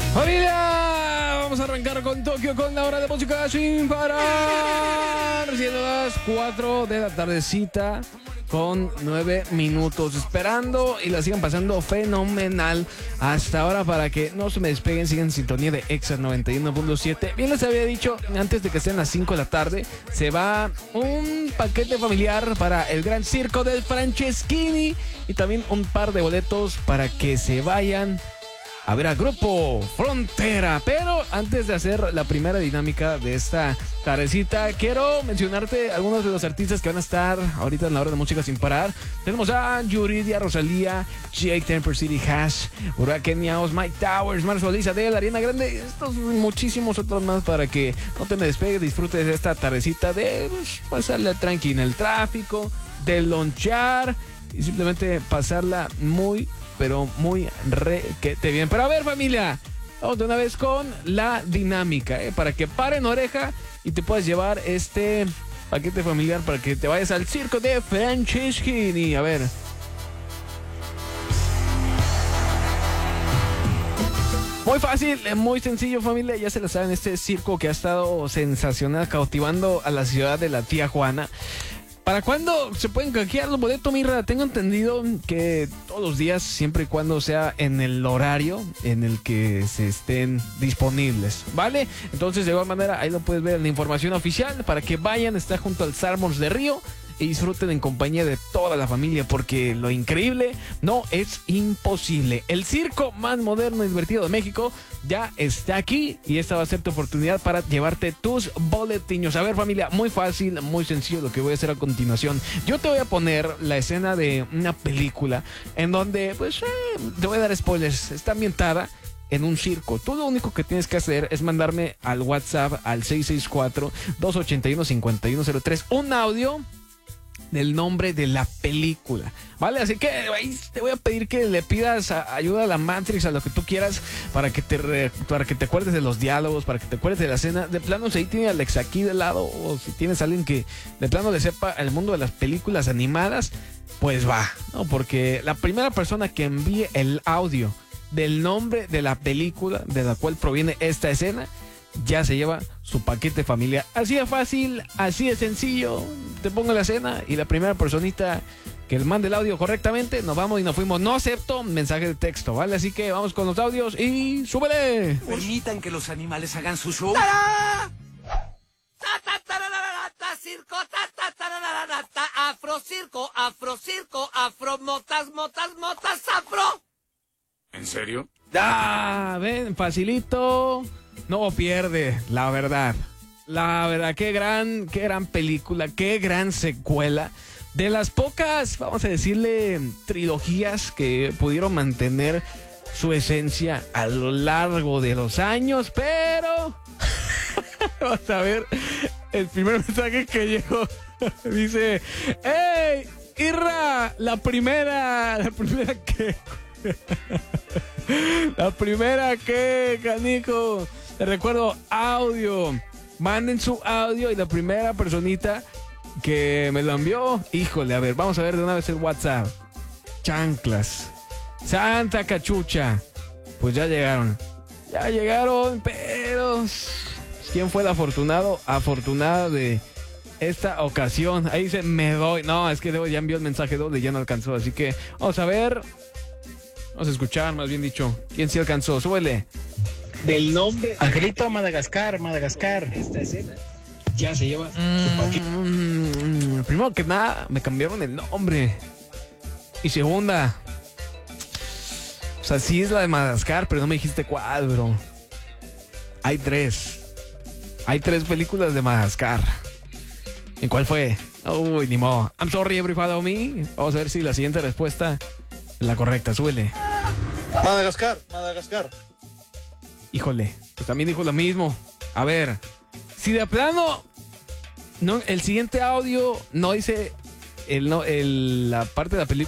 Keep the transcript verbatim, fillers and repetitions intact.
Familia, vamos a arrancar con Tokio con la hora de música sin parar. Siendo las cuatro de la tardecita con nueve minutos, esperando y la sigan pasando fenomenal hasta ahora para que no se me despeguen, sigan en sintonía de Exa noventa y uno punto siete. Bien les había dicho, antes de que sean las cinco de la tarde, se va un paquete familiar para el gran circo del Franceschini y también un par de boletos para que se vayan a ver a Grupo Frontera. Pero antes de hacer la primera dinámica de esta tardecita, quiero mencionarte algunos de los artistas que van a estar ahorita en la hora de música sin parar. Tenemos a Yuridia, Rosalía, Jake Temper City Hash, Huracán Niaos, Mike Towers, Marzo Lisa, Adele, Ariana Grande, estos muchísimos otros más para que no te me despegues, disfrutes de esta tardecita de pues, pasarla tranqui en el tráfico, de lonchar y simplemente pasarla muy pero muy requete bien. Pero a ver, familia, vamos de una vez con la dinámica, ¿eh? Para que paren oreja y te puedas llevar este paquete familiar para que te vayas al circo de Franceschini. A ver. Muy fácil, muy sencillo, familia. Ya se la saben, este circo que ha estado sensacional, cautivando a la ciudad de la tía Juana. ¿Para cuándo se pueden canjear los boletos, Mirra? Tengo entendido que todos los días, siempre y cuando sea en el horario en el que se estén disponibles, ¿vale? Entonces, de igual manera, ahí lo puedes ver en la información oficial para que vayan, está junto al Sarmons de Río y disfruten en compañía de toda la familia, porque lo increíble no es imposible. El circo más moderno y divertido de México ya está aquí y esta va a ser tu oportunidad para llevarte tus boletiños. A ver, familia, muy fácil, muy sencillo lo que voy a hacer a continuación. Yo te voy a poner la escena de una película en donde, pues, eh, te voy a dar spoilers. Está ambientada en un circo. Tú lo único que tienes que hacer es mandarme al WhatsApp al seis seis cuatro, dos ocho uno, cinco uno cero tres un audio del nombre de la película, ¿vale? Así que ahí te voy a pedir que le pidas a, ayuda a la Matrix, a lo que tú quieras, para que te re, para que te acuerdes de los diálogos, para que te acuerdes de la escena. De plano, si ahí tiene a Alex aquí de lado, o si tienes a alguien que de plano le sepa el mundo de las películas animadas, pues va, ¿no? Porque la primera persona que envíe el audio del nombre de la película de la cual proviene esta escena, ya se lleva su paquete familiar. Así de fácil, así de sencillo. Te pongo la escena y la primera personita que mande el audio correctamente, nos vamos y nos fuimos. No acepto mensaje de texto, ¿vale? Así que vamos con los audios y ¡súbele! Permitan que los animales hagan su show. ¡Tará! ¡Ta, ta, tararara, ta, circo, ta, ta, tararara, ta, afro, circo, afro, circo, afro, motas, motas, motas, afro! ¿En serio? ¡Ah! Ven, facilito. No pierde, la verdad. La verdad, qué gran, qué gran película, qué gran secuela. De las pocas, vamos a decirle, trilogías que pudieron mantener su esencia a lo largo de los años, pero vamos a ver el primer mensaje que llegó. Dice, ¡hey, Irra! La primera, la primera que... la primera que, canijo. Les recuerdo, audio. Manden su audio y la primera personita que me lo envió, híjole, a ver, vamos a ver de una vez el WhatsApp. Chanclas. Santa cachucha. Pues ya llegaron. Ya llegaron, pero ¿quién fue el afortunado? Afortunado de esta ocasión. Ahí dice, me doy. No, es que luego ya envió el mensaje doble y ya no alcanzó. Así que vamos a ver. Vamos a escuchar, más bien dicho. ¿Quién sí alcanzó? Súbele. Del nombre Angelito, Madagascar, Madagascar. Esta escena ya se lleva. Mm, primero que nada, me cambiaron el nombre. Y segunda, o sea, sí es la de Madagascar, pero no me dijiste cuál, bro. Hay tres. Hay tres películas de Madagascar. ¿En cuál fue? Uy, ni modo. I'm sorry, every follow me. Vamos a ver si la siguiente respuesta es la correcta. Súbele. Madagascar, Madagascar. Híjole, pues también dijo lo mismo. A ver, si de plano no, el siguiente audio no dice el, no, el, la parte de la película